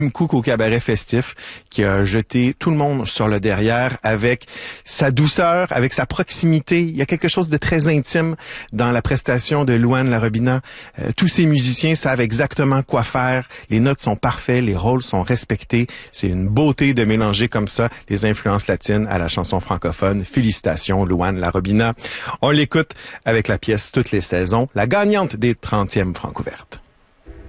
Cook au cabaret festif qui a jeté tout le monde sur le derrière avec sa douceur, avec sa proximité. Il y a quelque chose de très intime dans la prestation de Louane Larobina. Tous ces musiciens savent exactement quoi faire. Les notes sont parfaites, les rôles sont respectés. C'est une beauté de mélanger comme ça les influences latines à la chanson francophone. Félicitations, Louane Larobina. On l'écoute avec la pièce Toutes les saisons, la gagnante des 30e Francouvertes.